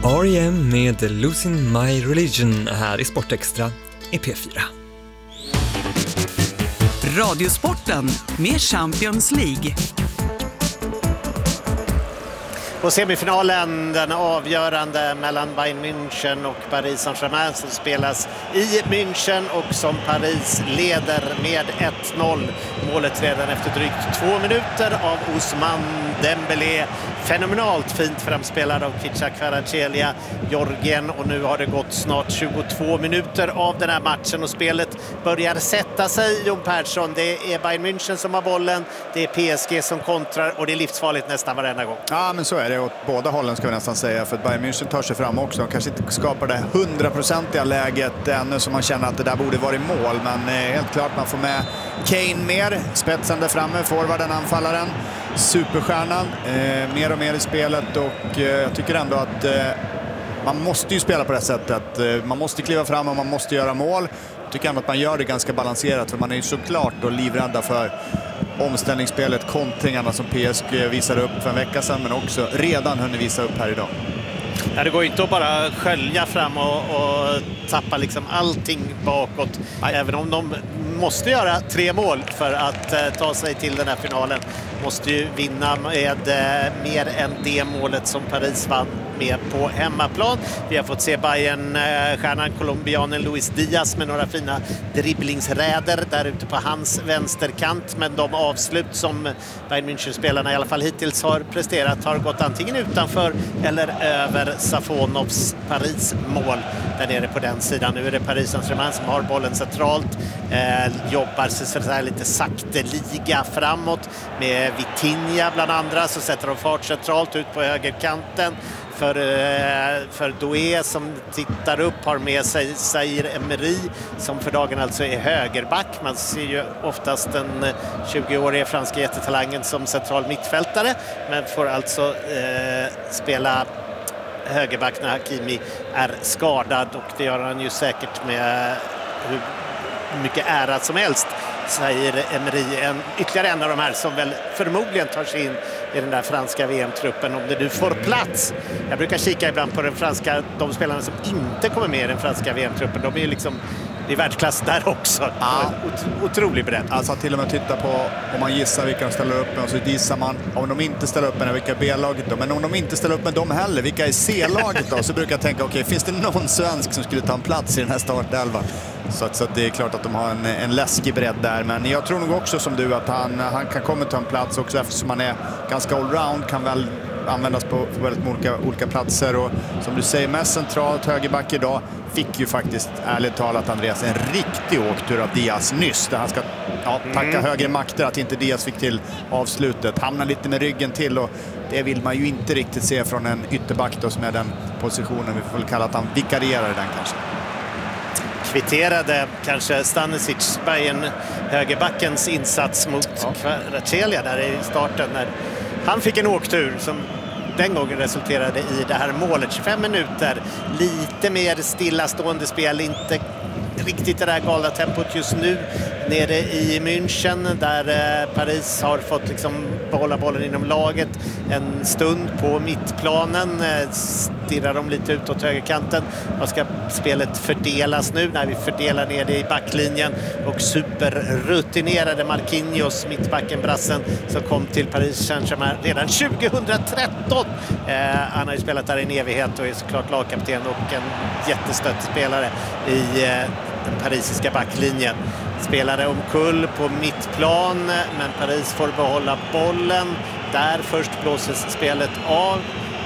R.E.M. med Losing My Religion här i Sportextra i P4. Radiosporten med Champions League. Och semifinalen, den avgörande mellan Bayern München och Paris Saint-Germain, som spelas i München och som Paris leder med 1-0. Målet redan efter drygt 2 minuter av Ousmane Dembélé. Fenomenalt fint framspelad av Kvaratskhelia, Georgien, och nu har det gått snart 22 minuter av den här matchen och spelet börjar sätta sig. Jon Persson, det är Bayern München som har bollen, det är PSG som kontrar och det är livsfarligt nästan varenda gång. Ja, men så är det åt båda hållen ska vi nästan säga, för att Bayern München tar sig fram också. De kanske inte skapar det 100-procentiga läget ännu som man känner att det där borde vara i mål, men helt klart man får med Kane mer, spetsen där framme, forwarden, anfallaren, superstjärnan, mer och mer i spelet, och jag tycker ändå att man måste ju spela på det sättet. Man måste kliva fram och man måste göra mål. Jag tycker ändå att man gör det ganska balanserat, för man är ju såklart då livrädda för omställningsspelet, kontringarna som PSG visade upp för en vecka sedan, men också redan hunnit visa upp här idag. Ja, det går inte att bara skölja fram och tappa liksom allting bakåt. Nej. Även om de måste göra 3 mål för att ta sig till den här finalen. Måste ju vinna med mer än det målet som Paris vann med på hemmaplan. Vi har fått se Bayern-stjärnan colombianen Luis Diaz med några fina dribblingsräder där ute på hans vänsterkant. Men de avslut som Bayern München-spelarna i alla fall hittills har presterat har gått antingen utanför eller över Safonovs Paris-mål. Där nere på den sidan. Nu är det Paris Saint-Germain som har bollen centralt. Jobbar sig så här lite sakteliga framåt med Vitinha bland andra, så sätter de fart centralt ut på högerkanten för Doué som tittar upp, har med sig Zaïre Emery som för dagen alltså är högerback. Man ser ju oftast den 20-årige franska jättetalangen som central mittfältare, men får alltså spela högerback när Hakimi är skadad, och det gör han ju säkert med hur mycket ära som helst, säger Emery. Ytterligare en av de här som väl förmodligen tar sig in i den där franska VM-truppen om det nu får plats. Jag brukar kika ibland på de spelarna som inte kommer med i den franska VM-truppen. De är ju liksom i världsklass där också. Ja. Otroligt bredd. Alltså till och med titta på, om man gissar vilka de ställer upp med, och så gissar man om de inte ställer upp med vilka B-laget då. Men om de inte ställer upp med dem heller, vilka är C-laget då? Så brukar jag tänka, okej, finns det någon svensk som skulle ta en plats i den här startelvan? Så att det är klart att de har en läskig bredd där. Men jag tror nog också som du att han kan komma ta en plats också, eftersom han är ganska allround, kan väl användas på väldigt olika platser. Och som du säger, mest centralt högerback idag, fick ju faktiskt ärligt talat Andreas en riktig åktur av Diaz nyss, där han ska tacka högre makter att inte Diaz fick till avslutet. Hamnar lite med ryggen till, och det vill man ju inte riktigt se från en ytterback då, som är den positionen. Vi får väl kalla att han vikarierar den kanske. Kvitterade kanske Stanisic, Bayern högerbackens insats mot Kvaratskhelia där i starten, när han fick en åktur som den gången resulterade i det här målet. 25 minuter, lite mer stillastående spel, inte riktigt det där galna tempot just nu nere i München, där Paris har fått liksom behålla bollen inom laget en stund på mittplanen. Stirrar de lite ut åt högerkanten. Vad ska spelet fördelas nu när vi fördelar ner det i backlinjen, och superrutinerade Marquinhos, mittbacken brassen, som kom till Paris Saint-Germain redan 2013. Han har ju spelat där i en evighet och är såklart lagkapten och en jättestött spelare i den parisiska backlinjen. Spelare omkull på mittplan, men Paris får behålla bollen. Där först blåses spelet av.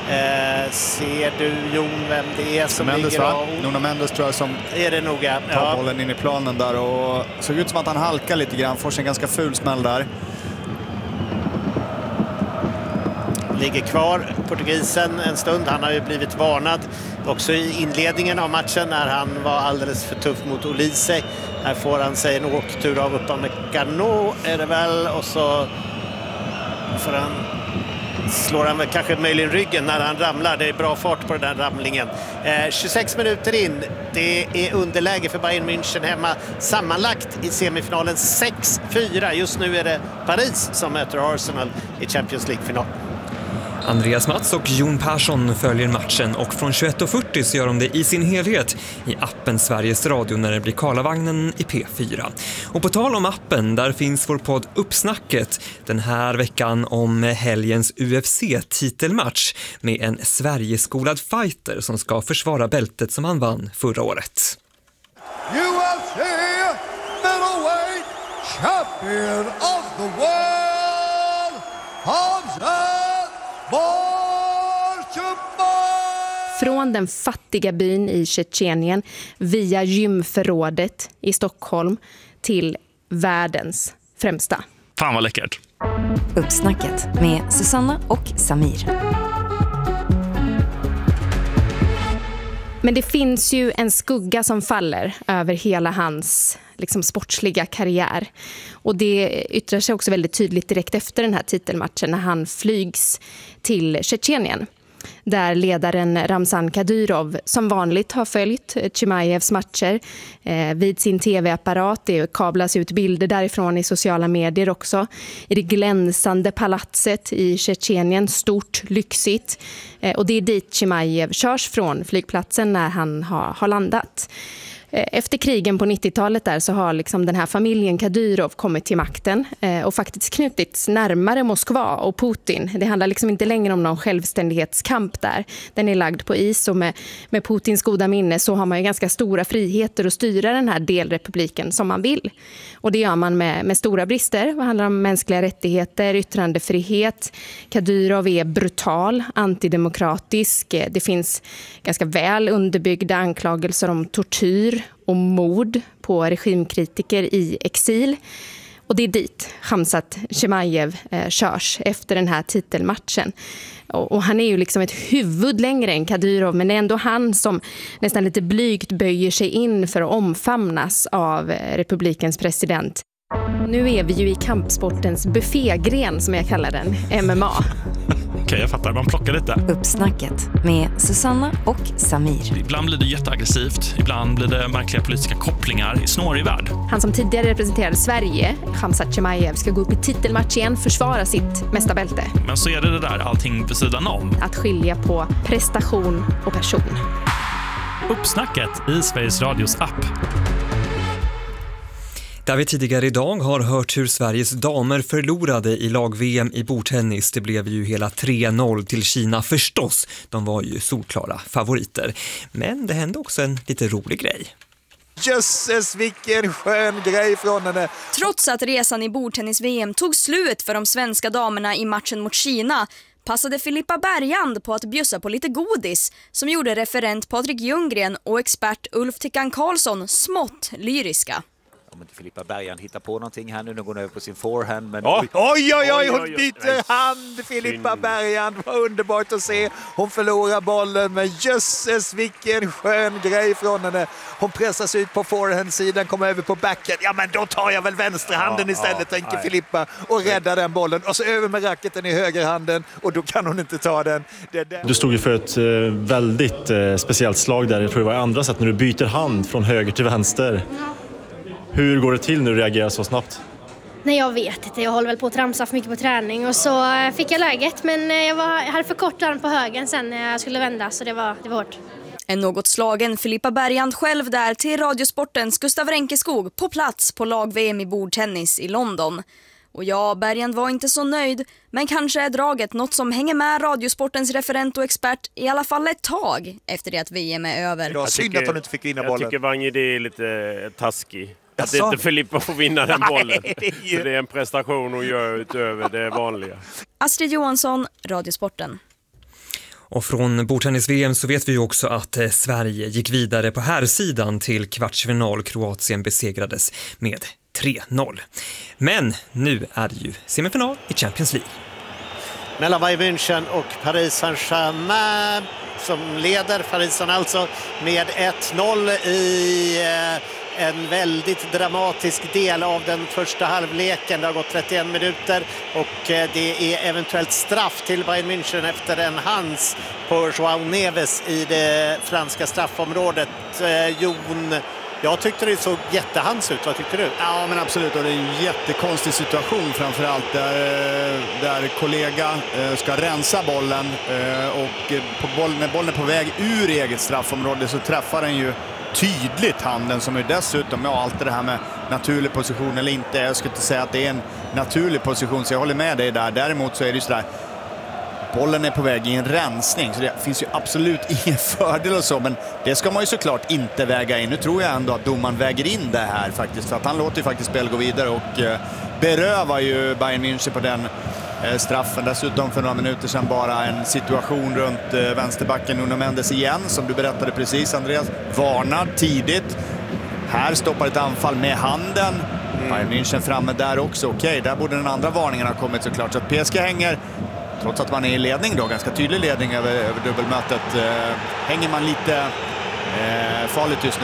Ser du, Jon, vem det är som Mendes, ligger av? Nuno Mendes tror jag som är det noga. Tar bollen in i planen där, och såg ut som att han halkar lite grann. Får sig en ganska ful smäll där. Ligger kvar, portugisen, en stund. Han har ju blivit varnad också i inledningen av matchen när han var alldeles för tuff mot Olise. Här får han sig en åktur av Upamecano är det väl, och så får han, slår han väl kanske möjligen ryggen när han ramlar. Det är bra fart på den där ramlingen. 26 minuter in. Det är underläge för Bayern München hemma. Sammanlagt i semifinalen 6-4. Just nu är det Paris som möter Arsenal i Champions League-final. Andreas Mats och Jon Persson följer matchen och från 21.40 så gör de det i sin helhet i appen Sveriges Radio när det blir Karlavagnen i P4. Och på tal om appen, där finns vår podd Uppsnacket den här veckan om helgens UFC-titelmatch med en Sverigeskolad fighter som ska försvara bältet som han vann förra året. UFC middleweight champion of the world, Khamzat Borshchev. Från den fattiga byn i Tjetjenien via gymförrådet i Stockholm till världens främsta. Fan vad läckert. Uppsnacket med Susanna och Samir. Men det finns ju en skugga som faller över hela hans sportsliga karriär. Och det yttrar sig också väldigt tydligt direkt efter den här titelmatchen när han flygs till Tjetjenien. Där ledaren Ramzan Kadyrov som vanligt har följt Chimaevs matcher vid sin tv-apparat. Det kablas ut bilder därifrån i sociala medier också. I det glänsande palatset i Tjetjenien, stort, lyxigt. Och det är dit Chimaev körs från flygplatsen när han har landat. Efter krigen på 90-talet där så har den här familjen Kadyrov kommit till makten och faktiskt knutits närmare Moskva och Putin. Det handlar inte längre om någon självständighetskamp där. Den är lagd på is och med Putins goda minne så har man ju ganska stora friheter att styra den här delrepubliken som man vill. Och det gör man med stora brister. Det handlar om mänskliga rättigheter, yttrandefrihet. Kadyrov är brutal, antidemokratisk. Det finns ganska väl underbyggda anklagelser om tortyr och mord på regimkritiker i exil. Och det är dit Khamzat Chimaev körs efter den här titelmatchen. Och han är ju ett huvud längre än Kadyrov, men det är ändå han som nästan lite blygt böjer sig in för att omfamnas av republikens president. Nu är vi ju i kampsportens buffégren som jag kallar den, MMA. Okej, jag fattar. Man plockar lite. Uppsnacket med Susanna och Samir. Ibland blir det jätteaggressivt. Ibland blir det märkliga politiska kopplingar i snårig värld. Han som tidigare representerade Sverige, Khamzat Chimaev, ska gå upp i titelmatch igen, försvara sitt mästarbälte. Men så är det där allting vid sidan om. Att skilja på prestation och person. Uppsnacket i Sveriges Radios app. Där vi tidigare idag har hört hur Sveriges damer förlorade i lag-VM i bordtennis. Det blev ju hela 3-0 till Kina förstås. De var ju solklara favoriter. Men det hände också en lite rolig grej. Jösses, vilken skön grej från henne. Trots att resan i bordtennis-VM tog slut för de svenska damerna i matchen mot Kina passade Filippa Bergand på att bjussa på lite godis som gjorde referent Patrik Ljunggren och expert Ulf Tickan Karlsson smått lyriska. Om inte Filippa Bergand hittar på någonting här nu, nu går hon över på sin forehand. Men oj, hon byter hand, Filippa Bergand. Vad underbart att se. Hon förlorar bollen, men jösses, vilken skön grej från henne. Hon pressas ut på forehandsidan, kommer över på backhand. Ja, men då tar jag väl vänsterhanden istället, tänker Filippa, och räddar den bollen. Och så över med racketen i högerhanden, och då kan hon inte ta den. Du stod ju för ett väldigt speciellt slag där. Jag tror det var i andra sätt när du byter hand från höger till vänster. Hur går det till när du reagerar så snabbt? Nej, jag vet inte. Jag håller väl på att tramsa för mycket på träning. Och så fick jag läget, men jag hade för kort arm på högen sen när jag skulle vända. Så det var hårt. En något slagen Filippa Bergand själv där till Radiosportens Gustav Renkeskog på plats på lag-VM i bordtennis i London. Och ja, Bergand var inte så nöjd, men kanske är draget något som hänger med Radiosportens referent och expert i alla fall ett tag efter det att VM är över. Det var synd att hon inte fick vinna bollen. Jag tycker Wangede är lite taskig. Att inte Filippa får vinna den bollen. Så det är en prestation hon gör utöver det vanliga. Astrid Johansson, Radiosporten. Och från bordtennis-VM så vet vi ju också att Sverige gick vidare på här sidan till kvartsfinal. Kroatien besegrades med 3-0. Men nu är det ju semifinal i Champions League. Mellan Bayern München och Paris Saint-Germain som leder Parisen alltså med 1-0 i en väldigt dramatisk del av den första halvleken. Det har gått 31 minuter och det är eventuellt straff till Bayern München efter en hands på João Neves i det franska straffområdet. Jon, Jag tyckte det såg jättehands ut. Vad tycker du? Ja, men absolut. Och det är en jättekonstig situation framförallt där kollega ska rensa bollen och när bollen är på väg ur eget straffområde så träffar den ju tydligt handen, som är dessutom, allt det här med naturlig position eller inte. Jag skulle inte säga att det är en naturlig position, så jag håller med dig där. Däremot så är det ju sådär, bollen är på väg i en rensning, så det finns ju absolut ingen fördel och så, men det ska man ju såklart inte väga in. Nu tror jag ändå att domaren väger in det här faktiskt, för att han låter ju faktiskt spel gå vidare och berövar ju Bayern München på den straffen. Dessutom för några minuter sedan bara en situation runt vänsterbacken Nuno Mendes igen, som du berättade precis, Andreas. Varnad tidigt. Här stoppar ett anfall med handen. Bayern München framme där också. Okej, där borde den andra varningen ha kommit såklart. Så att PSG hänger, trots att man är i ledning då, ganska tydlig ledning över dubbelmötet, hänger man lite farligt just nu.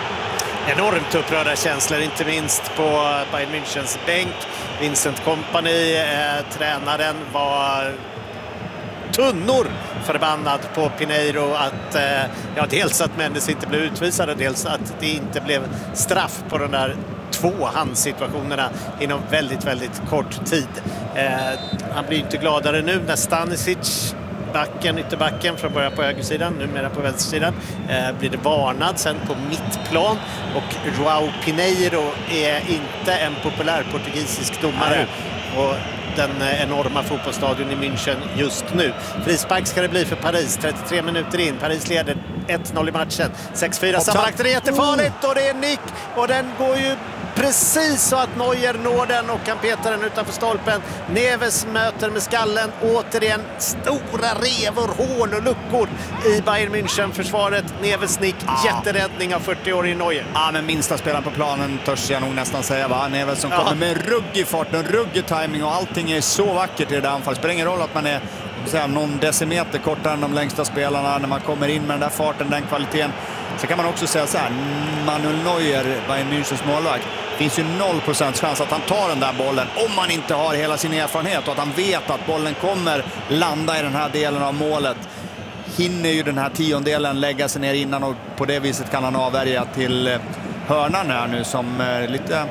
Enormt upprörda känslor, inte minst på Bayern Münchens bänk. Vincent Kompany, tränaren, var tunnor förbannad på Pineiro att dels att Mendes inte blev utvisad och dels att det inte blev straff på de där 2 handsituationerna inom väldigt, väldigt kort tid. Han blir inte gladare nu när Stanisic, ytterbacken från början på högersidan, numera på vänstersidan, blir det varnad sen på mittplan, och João Pineiro är inte en populär portugisisk domare och den enorma fotbollsstadion i München just nu. Frispark ska det bli för Paris, 33 minuter in. Paris leder 1-0 i matchen. 6-4 sammanlagt, det är jättefarligt och det är nick, och den går ju precis så att Neuer når den och kan peta den utanför stolpen. Neves möter med skallen. Återigen stora revor, hål och luckor i Bayern München-försvaret. Neves nick, jätteräddning av 40-årig Neuer. Ja, men minsta spelaren på planen törs jag nog nästan säga, va? Neves som kommer med ruggig fart, en ruggig timing, och allting är så vackert i det där anfallet. Spelar ingen roll att man är någon decimeter kortare än de längsta spelarna när man kommer in med den där farten, den kvaliteten. Så kan man också säga så här, Manuel Neuer, Bayern Münchens målvakt, finns ju 0% chans att han tar den där bollen om man inte har hela sin erfarenhet och att han vet att bollen kommer landa i den här delen av målet. Hinner ju den här tiondelen lägga sig ner innan, och på det viset kan han avvärja till hörnan här nu, som är lite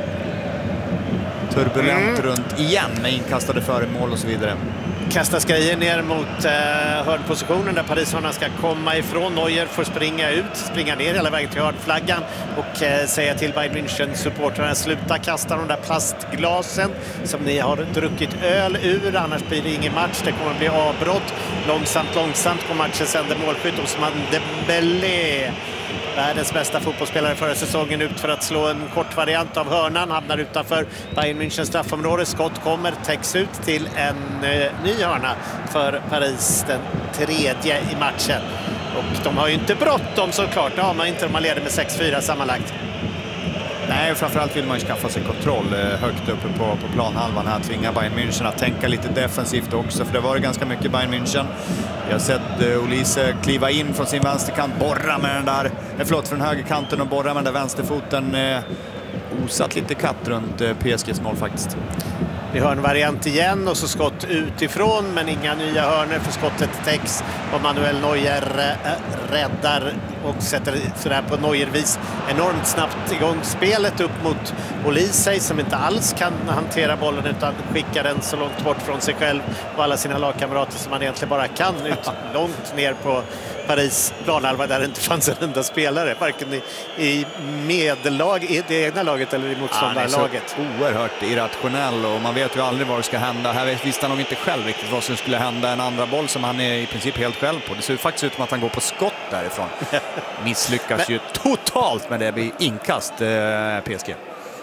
turbulent runt igen med inkastade föremål och så vidare. Kastas grejer ner mot hörnpositionen där Paris-hörnan ska komma ifrån. Neuer får springa ner hela vägen till hörnflaggan och säga till Bayern München-supportrarna: sluta kasta de där plastglasen som ni har druckit öl ur, annars blir det ingen match. Det kommer att bli avbrott. Långsamt på matchen sänder målskytt Ousmane Dembélé, världens bästa fotbollsspelare förra säsongen, ut för att slå en kort variant av hörnan, hamnar utanför Bayern Münchens straffområde. Skott kommer, täcks ut till en ny hörna för Paris, den 3:e i matchen. Och de har ju inte bråttom såklart, det har man inte, de har leder med 6-4 sammanlagt. Nej, framförallt vill man ju skaffa sig kontroll högt uppe på planhalvan här, tvinga Bayern München att tänka lite defensivt också, för det var ganska mycket Bayern München. Jag har sett Olise kliva in från sin vänsterkant, borra med den där, från högerkanten och borra med den där vänsterfoten. Osat lite katt runt PSGs mål faktiskt. Vi hör en variant igen och så skott utifrån, men inga nya hörnor för skottet täcks och Manuel Neuer räddar och sätter sådär på Neuer-vis enormt snabbt igång spelet upp mot Olise, som inte alls kan hantera bollen utan skickar den så långt bort från sig själv och alla sina lagkamrater som man egentligen bara kan, ut långt ner på Paris planhalva där det inte fanns en enda spelare, varken i medellag, i det egna laget eller i motståndarlaget. Oerhört irrationell, och man vet ju aldrig vad det ska hända. Här visste han nog inte själv riktigt vad som skulle hända. En andra boll som han är i princip helt själv på. Det ser faktiskt ut som att han går på skott därifrån. Misslyckas ju totalt med det vid inkast PSG.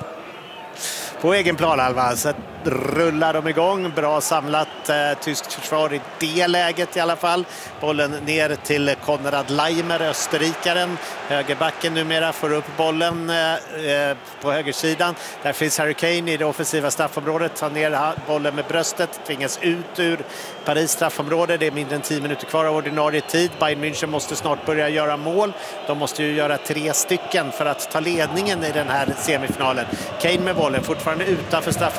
På egen planhalva så rullar de igång. Bra samlat tyskt försvar i det läget i alla fall. Bollen ner till Konrad Laimer, österrikaren. Högerbacken numera får upp bollen på högersidan. Där finns Harry Kane i det offensiva straffområdet. Tar ner bollen med bröstet. Tvingas ut ur Paris straffområde. Det är mindre än 10 minuter kvar av ordinarie tid. Bayern München måste snart börja göra mål. De måste ju göra 3 stycken för att ta ledningen i den här semifinalen. Kane med bollen fortfarande utanför straffområdet.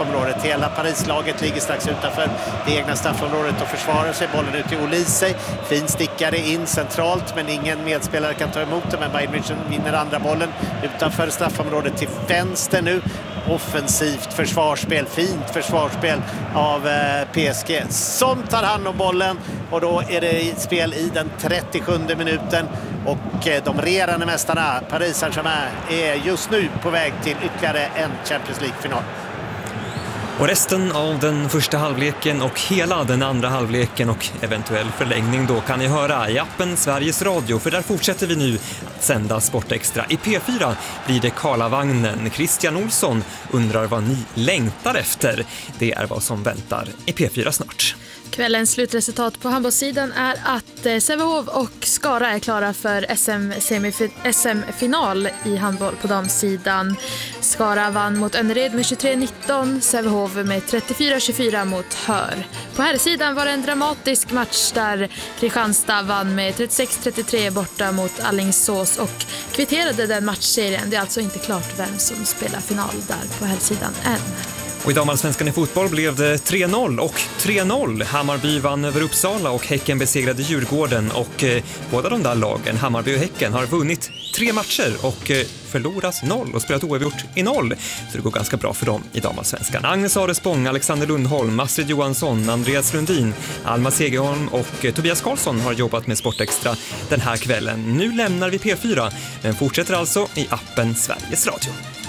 Hela Parislaget ligger strax utanför det egna straffområdet och försvarar sig. Bollen ut till Olise. Fin stickare in centralt, men ingen medspelare kan ta emot det. Men Bayern München vinner andra bollen utanför straffområdet till vänster nu. Offensivt försvarsspel, fint försvarsspel av PSG som tar hand om bollen, och då är det spel i den 37 minuten och de regerande mästarna Paris Saint-Germain är just nu på väg till ytterligare en Champions League-final. Och resten av den första halvleken och hela den andra halvleken och eventuell förlängning då kan ni höra i appen Sveriges Radio, för där fortsätter vi nu att sända Sportextra. I P4 blir det Karlavagnen. Christian Olsson undrar vad ni längtar efter. Det är vad som väntar i P4 snart. Kvällens slutresultat på handbollssidan är att Sävehof och Skara är klara för SM-final i handboll på damsidan. Skara vann mot Önnered med 23-19, Sävehof med 34-24 mot Hör. På här sidan var det en dramatisk match där Kristianstad vann med 36-33 borta mot Alingsås och kvitterade den matchserien. Det är alltså inte klart vem som spelar final där på här sidan än. Och i damallsvenskan i fotboll blev det 3-0 och 3-0. Hammarby vann över Uppsala och Häcken besegrade Djurgården. Och båda de där lagen, Hammarby och Häcken, har vunnit 3 matcher och förlorat 0 och spelat oavgjort i 0. Så det går ganska bra för dem i damallsvenskan. Agnes Arespång, Alexander Lundholm, Astrid Johansson, Andreas Lundin, Alma Segerholm och Tobias Karlsson har jobbat med Sportextra den här kvällen. Nu lämnar vi P4, men fortsätter alltså i appen Sveriges Radio.